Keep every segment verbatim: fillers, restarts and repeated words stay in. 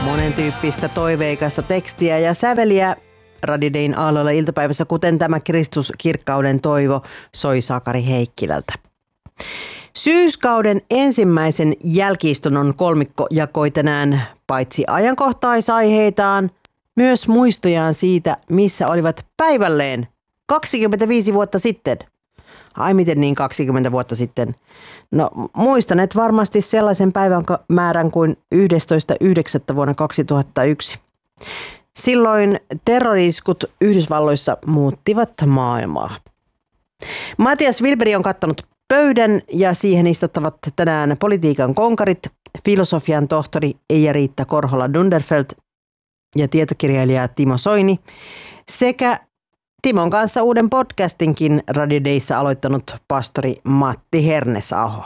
monen tyyppistä toiveikasta tekstiä ja säveliä Radio Dayn aalloilla iltapäivässä, kuten tämä Kristuskirkkauden toivo soi Sakari Heikkilältä. Syyskauden ensimmäisen jälki-istunnon kolmikko jakoi tänään paitsi ajankohtaisaiheitaan, myös muistojaan siitä, missä olivat päivälleen kaksikymmentäviisi vuotta sitten. Ai miten niin kaksikymmentä vuotta sitten? No muistanet varmasti sellaisen päivän määrän kuin yhdestoista yhdeksättä vuonna kaksituhattayksi. Silloin terrori-iskut Yhdysvalloissa muuttivat maailmaa. Matias Wilberi on kattanut pöydän ja siihen istuttavat tänään politiikan konkarit, filosofian tohtori Eija-Riitta Korhola-Dunderfeldt ja tietokirjailija Timo Soini sekä Timon kanssa uuden podcastinkin Radio Dayssä aloittanut pastori Matti Hernesaho.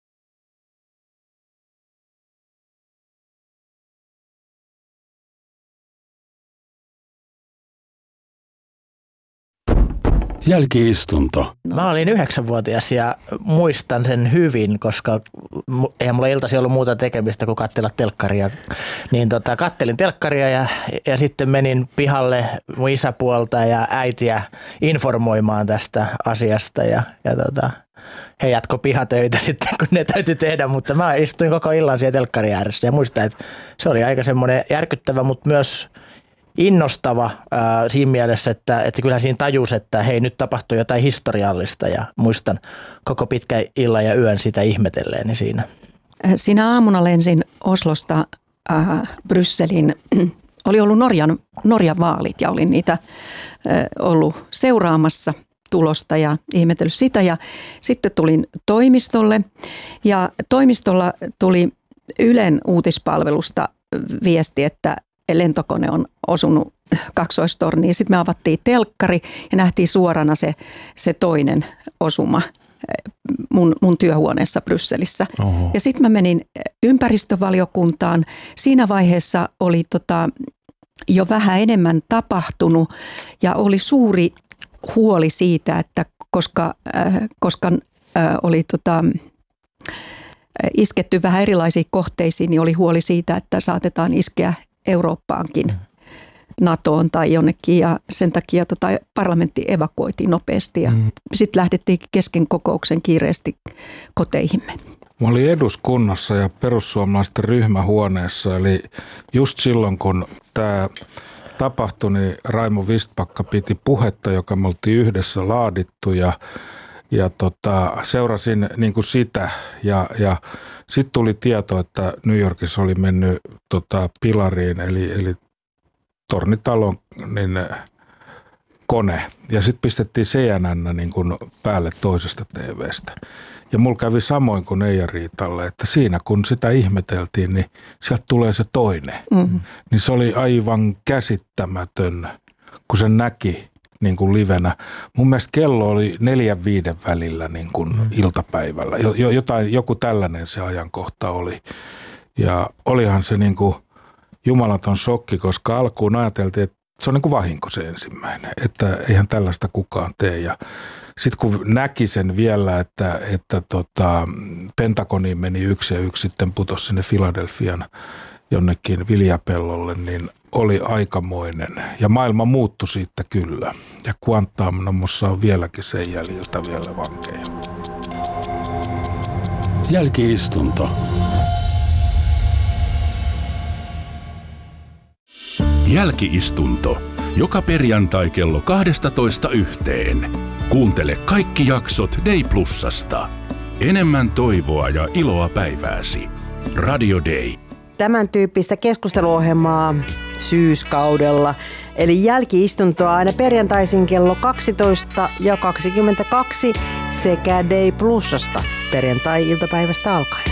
Jälki-istunto. Mä olin yhdeksänvuotias ja muistan sen hyvin, koska eihän mulla iltasi ollut muuta tekemistä kuin katsella telkkaria. Niin tota, kattelin telkkaria ja, ja sitten menin pihalle mun isäpuolta ja äitiä informoimaan tästä asiasta. Ja, ja tota, he jatko pihatöitä sitten, kun ne täytyy tehdä, mutta mä istuin koko illan siellä telkkarin ääressä ja muistan, että se oli aika semmoinen järkyttävä, mutta myös innostava ää, siinä mielessä, että, että kyllähän siinä tajus, että hei, nyt tapahtui jotain historiallista ja muistan koko pitkän illan ja yön sitä ihmetelleeni siinä. Siinä aamuna lensin Oslosta äh, Brysselin. Oli ollut Norjan, Norjan vaalit ja olin niitä äh, ollut seuraamassa tulosta ja ihmetellyt sitä. Ja sitten tulin toimistolle ja toimistolla tuli Ylen uutispalvelusta viesti, että lentokone on osunut kaksoistorniin. Sitten me avattiin telkkari ja nähtiin suorana se, se toinen osuma mun, mun työhuoneessa Brysselissä. Oho. Ja sitten mä menin ympäristövaliokuntaan. Siinä vaiheessa oli tota, jo vähän enemmän tapahtunut ja oli suuri huoli siitä, että koska, äh, koska äh, oli tota, isketty vähän erilaisiin kohteisiin, niin oli huoli siitä, että saatetaan iskeä Eurooppaankin, NATOon tai jonnekin, ja sen takia tota parlamentti evakuoitiin nopeasti ja mm. sitten lähdettiin kesken kokouksen kiireesti koteihimme. Mä olin eduskunnassa ja perussuomalaisten ryhmähuoneessa, eli just silloin kun tämä tapahtui, niin Raimo Vistbacka piti puhetta, joka me oltiin yhdessä laadittu ja, ja tota, seurasin niin kuin sitä ja, ja sitten tuli tieto, että New Yorkissa oli mennyt tota, pilariin, eli, eli tornitalon niin, kone. Ja sitten pistettiin C N N niin kun päälle toisesta T V:stä. Ja mulla kävi samoin kuin Eija-Riitalle, että siinä kun sitä ihmeteltiin, niin sieltä tulee se toinen. Mm-hmm. Niin se oli aivan käsittämätön, kun se näki niin kuin livenä. Mun mielestä kello oli neljän viiden välillä niin kuin mm. iltapäivällä. Jotain, joku tällainen se ajankohta oli. Ja olihan se niin kuin jumalaton shokki, koska alkuun ajateltiin, että se on niin kuin vahinko se ensimmäinen. Että eihän tällaista kukaan tee. Ja sitten kun näki sen vielä, että, että tota, Pentagoniin meni yksi ja yksi sitten putosi sinne Philadelphian jonnekin viljapellolle, niin oli aikamoinen. Ja maailma muuttui siitä kyllä. Ja Guantanamossa on vieläkin sen jäljiltä vielä vankeja. Jälki-istunto. Jälki-istunto. Joka perjantai kello kaksitoista yhteen. Kuuntele kaikki jaksot Day Plusasta. Enemmän toivoa ja iloa päivääsi. Radio Day. Tämän tyyppistä keskusteluohjelmaa syyskaudella, eli jälki-istuntoa aina perjantaisin kello kaksitoista ja kaksikymmentäkaksi sekä Day Plusasta perjantai-iltapäivästä alkaen.